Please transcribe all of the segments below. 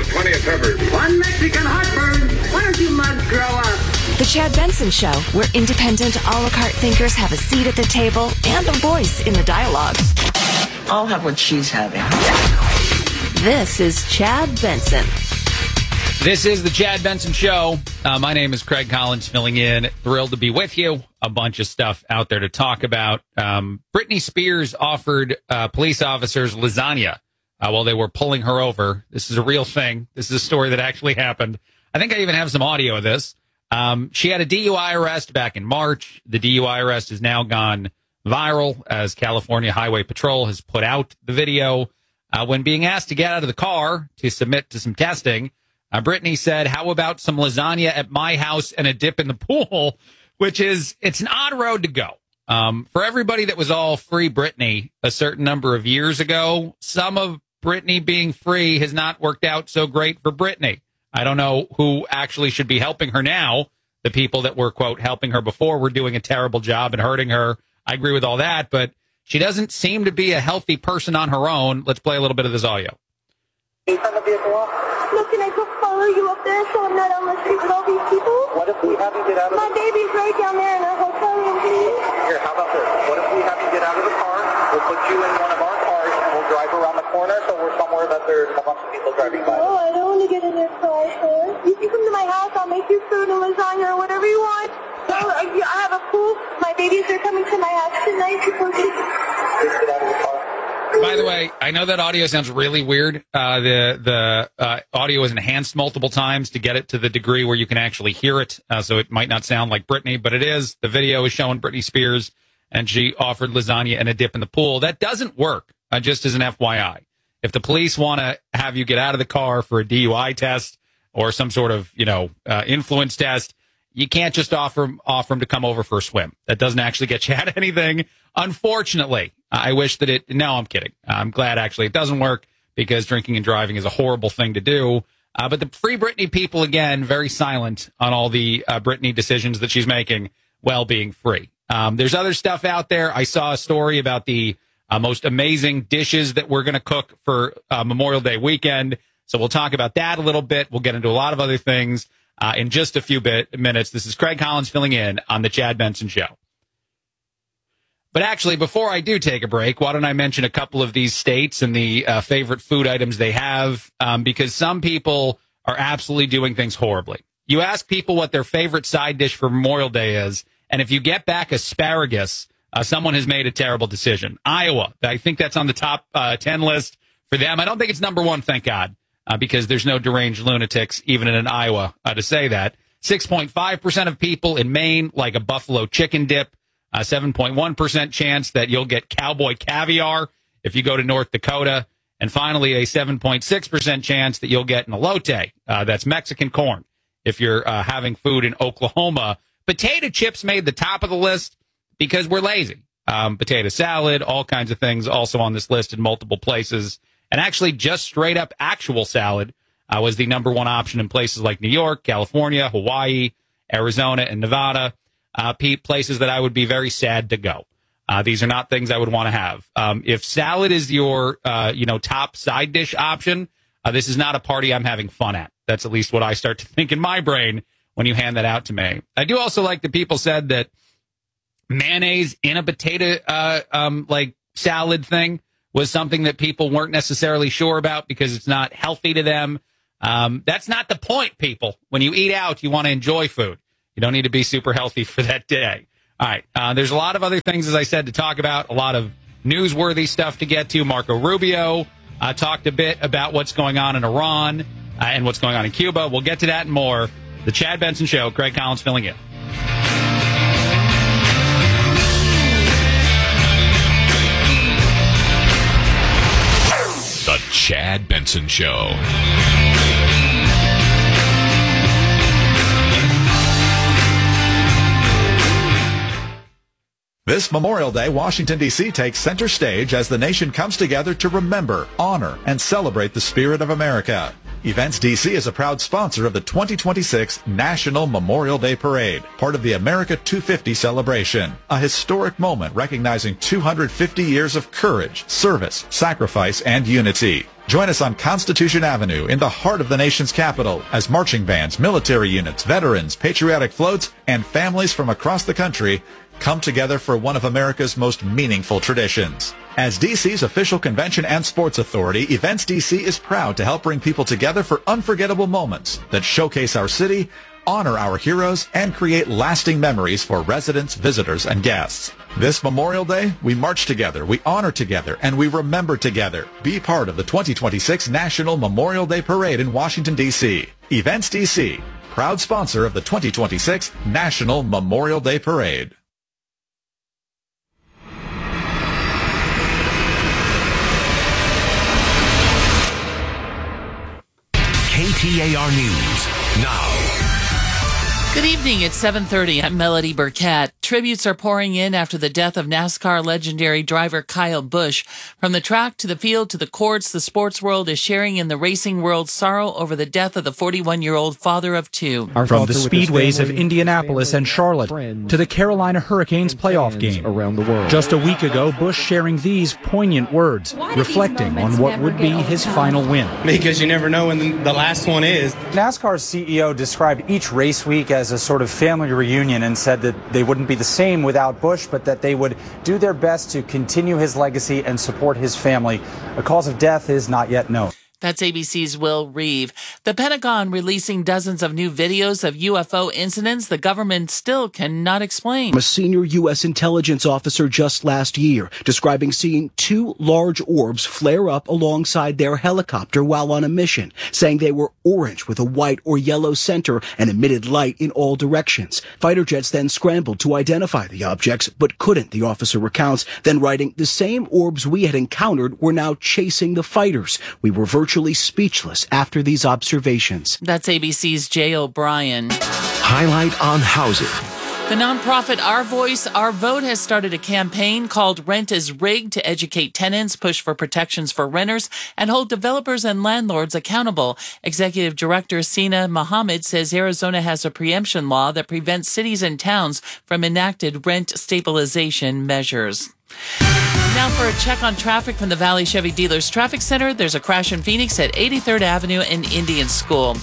plenty of peppers. One Mexican heartburn. Why don't you mugs grow up? The Chad Benson Show, where independent a la carte thinkers have a seat at the table and a voice in the dialogue. I'll have what she's having. This is Chad Benson. This is the Chad Benson Show. My name is Craig Collins, filling in. Thrilled to be with you. A bunch of stuff out there to talk about. Britney Spears offered police officers lasagna while they were pulling her over. This is a real thing. This is a story that actually happened. I think I even have some audio of this. She had a DUI arrest back in March. The DUI arrest has now gone viral as California Highway Patrol has put out the video. When being asked to get out of the car to submit to some testing, Britney said, "How about some lasagna at my house and a dip in the pool?" Which is, it's an odd road to go. For everybody that was all free Britney a certain number of years ago, some of Britney being free has not worked out so great for Britney. I don't know who actually should be helping her now. The people that were, quote, helping her before were doing a terrible job and hurting her. I agree with all that, but she doesn't seem to be a healthy person on her own. Let's play a little bit of this audio. Look, can I just follow you up there so I'm not on the street with all these people? What if we have you get out of the car? My baby's right down there in our hotel room. Here, how about this? What if we have you get out of the car? We'll put you in one of our cars and we'll drive around the corner so we're somewhere that there's a bunch of people driving by. Oh, I don't want to get in your car, sir. You can come to my house. I'll make you food and lasagna or whatever you want. Oh, I have a pool. My babies are coming to my house tonight. Just get out of the car. By the way, I know that audio sounds really weird. The audio is enhanced multiple times to get it to the degree where you can actually hear it, so it might not sound like Britney, but it is. The video is showing Britney Spears, and she offered lasagna and a dip in the pool. That doesn't work, just as an FYI. If the police want to have you get out of the car for a DUI test or some sort of, influence test, you can't just offer them to come over for a swim. That doesn't actually get you out of anything. Unfortunately, I wish that no, I'm kidding. I'm glad actually it doesn't work because drinking and driving is a horrible thing to do. But the Free Britney people, again, very silent on all the Britney decisions that she's making while being free. There's other stuff out there. I saw a story about the most amazing dishes that we're going to cook for Memorial Day weekend. So we'll talk about that a little bit. We'll get into a lot of other things in just a few minutes. This is Craig Collins filling in on the Chad Benson Show. But actually, before I do take a break, why don't I mention a couple of these states and the favorite food items they have, because some people are absolutely doing things horribly. You ask people what their favorite side dish for Memorial Day is, and if you get back asparagus, someone has made a terrible decision. Iowa, I think that's on the top 10 list for them. I don't think it's number one, thank God, because there's no deranged lunatics, even in Iowa, to say that. 6.5% of people in Maine like a buffalo chicken dip. 7.1% chance that you'll get cowboy caviar if you go to North Dakota. And finally, a 7.6% chance that you'll get an elote. That's Mexican corn. If you're having food in Oklahoma, potato chips made the top of the list because we're lazy. Potato salad, all kinds of things also on this list in multiple places. And actually just straight up actual salad was the number one option in places like New York, California, Hawaii, Arizona, and Nevada. Places that I would be very sad to go. These are not things I would want to have. If salad is your, top side dish option, this is not a party I'm having fun at. That's at least what I start to think in my brain when you hand that out to me. I do also like that people said that mayonnaise in a potato, salad thing was something that people weren't necessarily sure about because it's not healthy to them. That's not the point, people. When you eat out, you want to enjoy food. You don't need to be super healthy for that day. All right. There's a lot of other things, as I said, to talk about. A lot of newsworthy stuff to get to. Marco Rubio talked a bit about what's going on in Iran and what's going on in Cuba. We'll get to that and more. The Chad Benson Show. Craig Collins filling in. The Chad Benson Show. This Memorial Day, Washington, D.C. takes center stage as the nation comes together to remember, honor, and celebrate the spirit of America. Events DC is a proud sponsor of the 2026 National Memorial Day Parade, part of the America 250 celebration, a historic moment recognizing 250 years of courage, service, sacrifice, and unity. Join us on Constitution Avenue in the heart of the nation's capital as marching bands, military units, veterans, patriotic floats, and families from across the country come together for one of America's most meaningful traditions. As DC's official convention and sports authority, Events DC is proud to help bring people together for unforgettable moments that showcase our city, honor our heroes, and create lasting memories for residents, visitors, and guests. This Memorial Day, we march together, we honor together, and we remember together. Be part of the 2026 National Memorial Day Parade in Washington, D.C. Events DC, proud sponsor of the 2026 National Memorial Day Parade. KTAR News now. Good evening. It's 7:30. I'm Melody Burkett. Tributes are pouring in after the death of NASCAR legendary driver Kyle Busch. From the track to the field to the courts, the sports world is sharing in the racing world's sorrow over the death of the 41-year-old father of two. From the speedways of Indianapolis and Charlotte to the Carolina Hurricanes playoff game around the world. Just a week ago, Busch sharing these poignant words, reflecting on what would be his final win. Because you never know when the last one is. NASCAR's CEO described each race week as a sort of family reunion and said that they wouldn't be the same without Busch, but that they would do their best to continue his legacy and support his family. A cause of death is not yet known. That's ABC's Will Reeve. The Pentagon releasing dozens of new videos of UFO incidents the government still cannot explain. A senior U.S. intelligence officer just last year describing seeing two large orbs flare up alongside their helicopter while on a mission, saying they were orange with a white or yellow center and emitted light in all directions. Fighter jets then scrambled to identify the objects, but couldn't, the officer recounts, then writing, the same orbs we had encountered were now chasing the fighters. We were virtually speechless after these observations. That's ABC's Jay O'Brien. Highlight on housing. The nonprofit Our Voice, Our Vote has started a campaign called Rent is Rigged to educate tenants, push for protections for renters, and hold developers and landlords accountable. Executive Director Sina Mohammed says Arizona has a preemption law that prevents cities and towns from enacted rent stabilization measures. Now for a check on traffic from the Valley Chevy Dealers Traffic Center. There's a crash in Phoenix at 83rd Avenue and Indian School.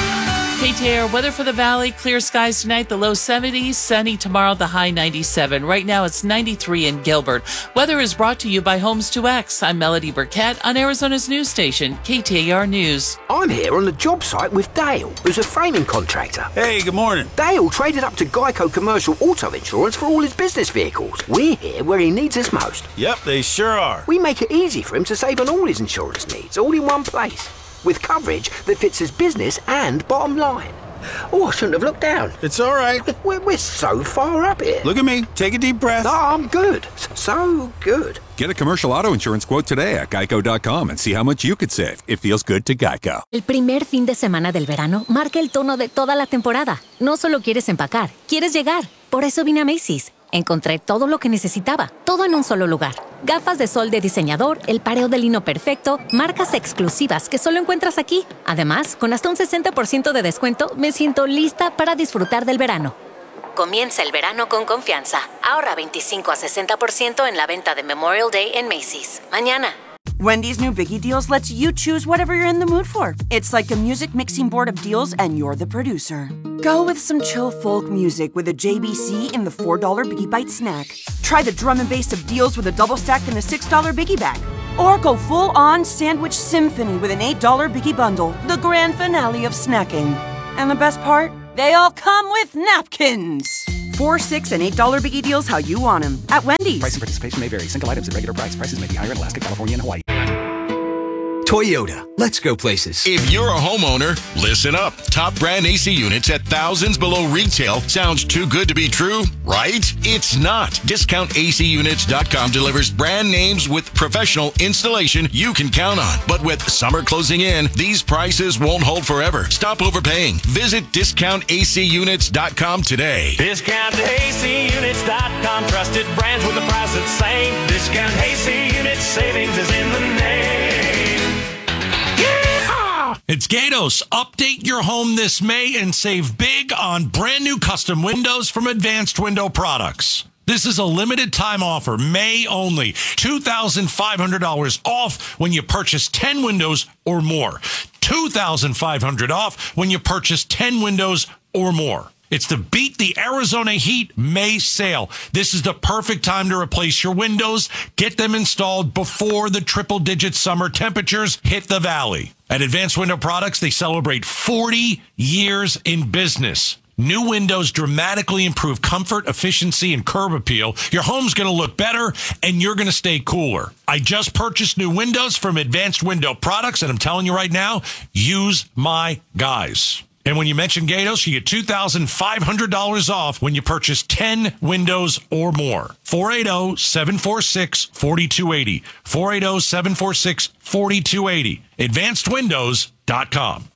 KTAR weather for the Valley. Clear skies tonight, the low 70s. Sunny tomorrow, the high 97. Right now, it's 93 in Gilbert. Weather is brought to you by Homes 2X. I'm Melody Burkett on Arizona's news station, KTAR News. I'm here on the job site with Dale, who's a framing contractor. Hey, good morning. Dale traded up to Geico Commercial Auto Insurance for all his business vehicles. We're here where he needs us most. Yep, they sure are. We make it easy for him to save on all his insurance needs, all in one place, with coverage that fits his business and bottom line. Oh, I shouldn't have looked down. It's all right. We're so far up here. Look at me. Take a deep breath. No, I'm good. So good. Get a commercial auto insurance quote today at geico.com and see how much you could save. It feels good to Geico. El primer fin de semana del verano marca el tono de toda la temporada. No solo quieres empacar, quieres llegar. Por eso vine a Macy's. Encontré todo lo que necesitaba, todo en un solo lugar. Gafas de sol de diseñador, el pareo de lino perfecto, marcas exclusivas que solo encuentras aquí. Además, con hasta un 60% de descuento, me siento lista para disfrutar del verano. Comienza el verano con confianza. Ahorra 25 a 60% en la venta de Memorial Day en Macy's. Mañana. Wendy's new Biggie Deals lets you choose whatever you're in the mood for. It's like a music mixing board of deals, and you're the producer. Go with some chill folk music with a JBC in the $4 Biggie Bite snack. Try the drum and bass of deals with a double stack in the $6 Biggie Bag. Or go full-on sandwich symphony with an $8 Biggie Bundle, the grand finale of snacking. And the best part? They all come with napkins. $4, $6, and $8 Biggie Deals how you want them at Wendy's. Price and participation may vary. Single items at regular price. Prices may be higher in Alaska, California, and Hawaii. Toyota. Let's go places. If you're a homeowner, listen up. Top brand AC units at thousands below retail. Sounds too good to be true, right? It's not. DiscountACUnits.com delivers brand names with professional installation you can count on. But with summer closing in, these prices won't hold forever. Stop overpaying. Visit DiscountACUnits.com today. DiscountACUnits.com. Trusted brands with the price that's same. Discount AC Units. Savings is in the name. It's Gatos. Update your home this May and save big on brand new custom windows from Advanced Window Products. This is a limited time offer, May only. $2,500 off when you purchase 10 windows or more. $2,500 off when you purchase 10 windows or more. It's the Beat the Arizona Heat May sale. This is the perfect time to replace your windows. Get them installed before the triple-digit summer temperatures hit the valley. At Advanced Window Products, they celebrate 40 years in business. New windows dramatically improve comfort, efficiency, and curb appeal. Your home's going to look better, and you're going to stay cooler. I just purchased new windows from Advanced Window Products, and I'm telling you right now, use my guys. And when you mention Gatos, you get $2,500 off when you purchase 10 windows or more. 480-746-4280. 480-746-4280. AdvancedWindows.com.